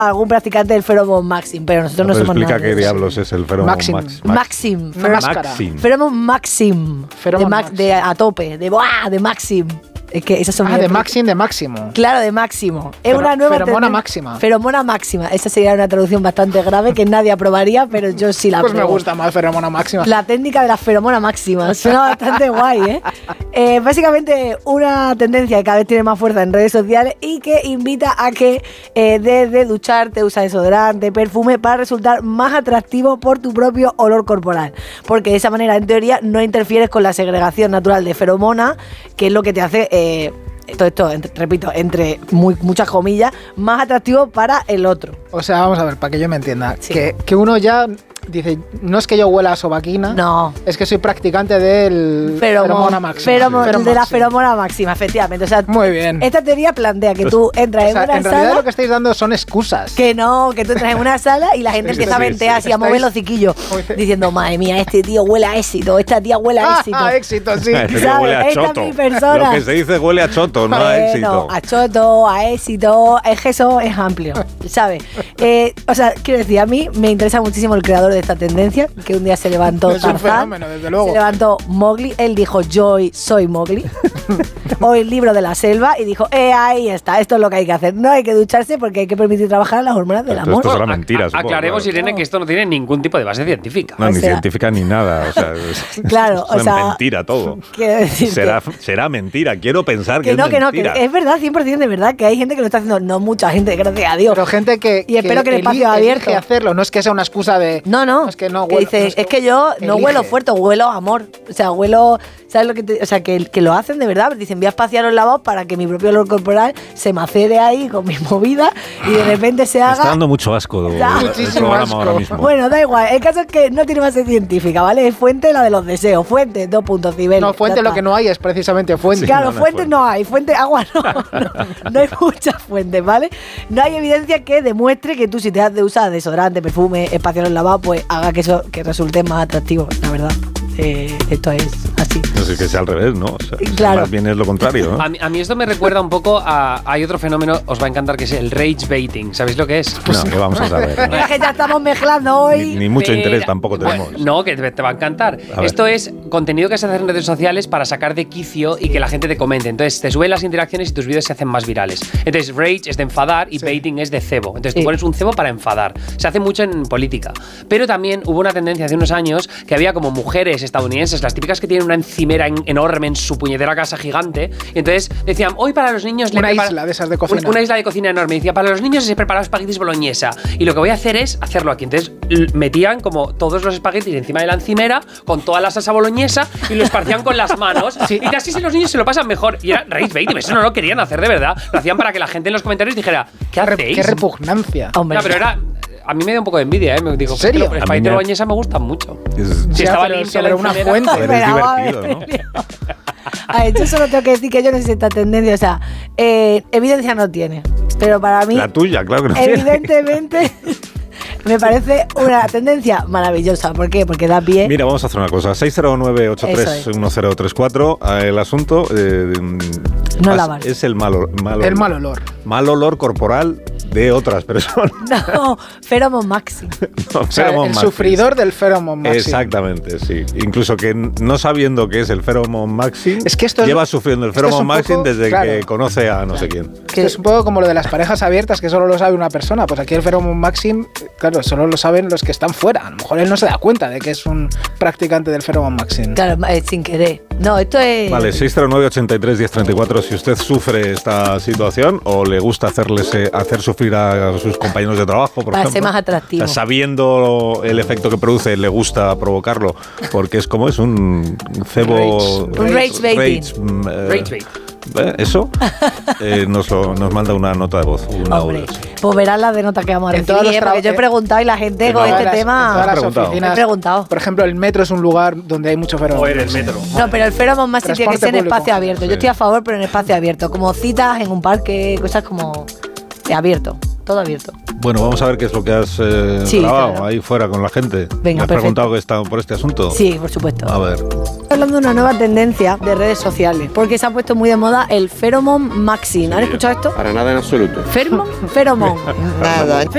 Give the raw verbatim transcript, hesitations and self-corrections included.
algún practicante del Pheromone Maxim, pero nosotros no, no somos explica nada. Explica qué diablos es el Pheromone Maxim. Maxim. Maxim. Maxim. Pheromone Maxim. Pheromone de, ma- Maxim. de a tope, de ¡buah! De Maxim. Es que esas son Ah, de Maxim, de máximo. Claro, de máximo. Es Pero, una nueva feromona tenden- máxima. Feromona máxima. Esa sería una traducción bastante grave que nadie aprobaría, pero yo sí la Pues me apruebo. gusta más feromona máxima. La técnica de la feromona máxima. Suena bastante guay, ¿eh? ¿eh? Básicamente una tendencia que cada vez tiene más fuerza en redes sociales y que invita a que eh, desde ducharte, usa desodorante, perfume para resultar más atractivo por tu propio olor corporal. Porque de esa manera, en teoría, no interfieres con la segregación natural de feromona, que es lo que te hace... Eh, todo esto, entre, repito, entre muy, muchas comillas, más atractivo para el otro. O sea, vamos a ver, para que yo me entienda. Sí. Que, que uno ya dice, no es que yo huela a sobaquina, No. es que soy practicante del feromona máxima. Feromo- Feromona de la máxima. feromona máxima, efectivamente. O sea, Muy bien. esta teoría plantea que tú entras O en sea, una en realidad sala... lo que estáis dando son excusas. Que no, que tú entras en una sala y la gente Sí, empieza sí, a ventear sí. así, a mover Estáis- los ciquillos, Como dice- diciendo, madre mía, este tío huele a éxito, esta tía huele a éxito. Ah, éxito, sí. Este tío ¿Sabes? huele a Esta es choto. mi persona. Lo que se dice huele a choto, no a Bueno, éxito. a choto, a éxito, es que eso es amplio, ¿sabes? Eh, o sea, quiero decir, a mí me interesa muchísimo el creador de esta tendencia, que un día se levantó Es un Tarzán, fenómeno, desde luego. se levantó Mowgli, él dijo, yo hoy soy Mowgli, hoy el libro de la selva, y dijo, eh, ahí está, esto es lo que hay que hacer, no hay que ducharse porque hay que permitir trabajar las hormonas del Esto- amor. esto será A- mentira, a- supongo, Aclaremos, claro. Irene, que esto no tiene ningún tipo de base científica. No, O ni sea- científica ni nada. O sea, es, Claro, es o sea, mentira todo. Quiero decir Será, será mentira. Quiero pensar que, que no, es que no, que mentira. es verdad, cien por ciento de verdad, que hay gente que lo está haciendo, no mucha gente, gracias a Dios. Pero gente que. Y espero que el espacio eli- abierto. elige hacerlo, no es que sea una excusa de. No, no, Es que no que huelo. dice, no es que yo no elige. huelo fuerte, huelo a amor. O sea, huelo, ¿sabes lo que te, o sea, que, que lo hacen de verdad? Dicen, voy a espaciar los lavabos para que mi propio olor corporal se macere ahí con mi movida y de repente se Me haga... está dando mucho asco el Da muchísimo programa asco. ahora mismo. Bueno, da igual, el caso es que no tiene base científica, ¿vale? Es fuente la de los deseos, fuente, dos puntos, Cibeles. No, fuente ya lo está. que no hay es precisamente fuente. Sí. Claro, no, no hay fuentes fuente. no hay, fuente, agua no, no, no hay muchas fuentes, ¿vale? No hay evidencia que demuestre que tú si te has de usar desodorante, perfume, espaciar el lavado, pues haga que eso que resulte más atractivo, la verdad. Eh, esto es así. No sé, que sea al revés, ¿no? O sea, Claro. más bien es lo contrario, ¿no? A mí, a mí esto me recuerda un poco a... Hay otro fenómeno, os va a encantar, que es el rage baiting. ¿Sabéis lo que es? No, que vamos a saber. ¿no? Es que ya estamos mezclando hoy. Ni, ni mucho Pero- interés tampoco Bueno, tenemos. no, que te, te va a encantar. A ver. Esto es contenido que se hace en redes sociales para sacar de quicio y que la gente te comente. Entonces, te suben las interacciones y tus vídeos se hacen más virales. Entonces, rage es de enfadar y baiting es de cebo. Entonces, Sí. tú pones un cebo para enfadar. Se hace mucho en política. Pero también hubo una tendencia hace unos años que había como mujeres estadounidenses, las típicas que tienen una encimera en- enorme en su puñetera casa gigante. Y entonces decían, hoy para los niños... le Una preparo- isla de esas de cocina. Una, una isla de cocina enorme. Y decía, para los niños se preparado espaguetis boloñesa. Y lo que voy a hacer es hacerlo aquí. Entonces l- metían como todos los espaguetis encima de la encimera con toda la salsa boloñesa y lo esparcían con las manos. Y así si los niños se lo pasan mejor. Y era rage baiting. Eso no lo querían hacer de verdad. Lo hacían para que la gente en los comentarios dijera, ¿qué Re- hacéis? Qué repugnancia. Hombre, No, pero era... A mí me dio un poco de envidia, ¿eh? Me digo, ¿En serio? El A espagueti mí me- boloñesa me gusta mucho. Es- Si Ya, estaba pero limpia sobre la una encimera. fuente. Pero es Pero, a ver, divertido, ¿no? Emilio. A ver, yo solo tengo que decir que yo no sé si esta tendencia, o sea, eh, evidencia no tiene, pero para mí, La tuya, claro que no tiene. evidentemente, me parece una tendencia maravillosa. ¿Por qué? Porque da pie. Mira, vamos a hacer una cosa. seis cero nueve ocho tres uno cero tres cuatro. El asunto eh, No as- lavar. es el mal, ol- mal, El ol- mal olor. mal olor corporal de otras personas. No, Pheromone Maxim. No, O sea, Pheromone el Maxim. sufridor del Pheromone Maxim. Exactamente, sí. Incluso que n- no sabiendo qué es el Pheromone Maxim, Es que esto es- lleva sufriendo el esto es Pheromone un Maxim poco- desde claro. que conoce a no sé quién. Esto es un poco como lo de las parejas abiertas que solo lo sabe una persona. Pues aquí el Pheromone Maxim, claro, solo lo saben los que están fuera. A lo mejor él no se da cuenta de que es un practicante del Pheromone Maxim. Claro, eh, sin querer. No, esto es. Vale, seis cero nueve ocho tres uno cero tres cuatro si usted sufre esta situación o le gusta hacerles, eh, hacer sufrir a sus compañeros de trabajo, por Para ejemplo. ser más atractivo. O sea, sabiendo el efecto que produce, le gusta provocarlo, porque es como es un cebo... Rage. Un rage baiting. rage, mm, eh, Rage bait. ¿eh? Eso eh, nos, lo- nos manda una nota de voz. Un Hombre, audio, sí. pues verás las de notas que vamos a En recibir, todos los ¿eh? Porque tra- yo he preguntado y la gente En con todas este las- en tema. todas las preguntado. oficinas, He preguntado. Por ejemplo, el metro es un lugar donde hay mucho Pheromone. O en el metro. No, pero el Pheromone Maxim tiene que Transporte ser en público. espacio abierto. Yo Sí. estoy a favor, pero en espacio abierto. Como citas en un parque, cosas como. eh, abierto. Todo abierto. Bueno, vamos a ver qué es lo que has eh, Sí, grabado claro. ahí fuera con la gente. Venga, ¿Le has perfecto. preguntado que está por este asunto? Sí, por supuesto. A ver. Estoy hablando de una nueva tendencia de redes sociales, porque se ha puesto muy de moda el Pheromone Maxim. ¿Han escuchado esto? Para nada en absoluto. Pheromone. Pheromone. Nada.